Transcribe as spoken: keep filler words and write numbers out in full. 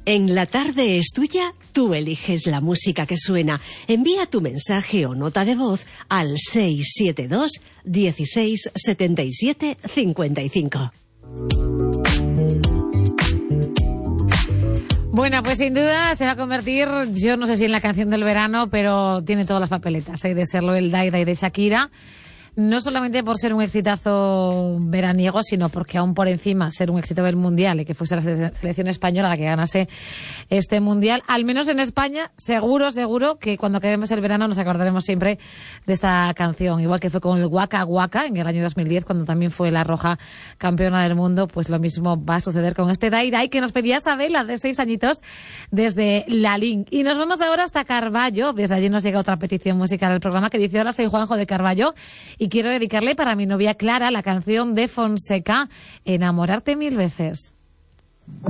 En La Tarde es Tuya, tú eliges la música que suena. Envía tu mensaje o nota de voz al seis siete dos, dieciséis, setenta y siete, cincuenta y cinco. Bueno, pues sin duda se va a convertir, yo no sé si en la canción del verano, pero tiene todas las papeletas, ¿eh? De serlo el Dai Dai de Shakira. No solamente por ser un exitazo veraniego, sino porque aún por encima ser un éxito del mundial y que fuese la selección española la que ganase este mundial, al menos en España, seguro, seguro que cuando acabemos el verano nos acordaremos siempre de esta canción. Igual que fue con el Waka Waka en el año dos mil diez, cuando también fue la Roja campeona del mundo, pues lo mismo va a suceder con este Dai Dai que nos pedía Sabela, de seis añitos, desde Lalín. Y nos vamos ahora hasta Carballo. Desde allí nos llega otra petición musical al programa que dice: hola, soy Juanjo de Carballo y quiero dedicarle para mi novia Clara la canción de Fonseca, Enamorarte mil veces.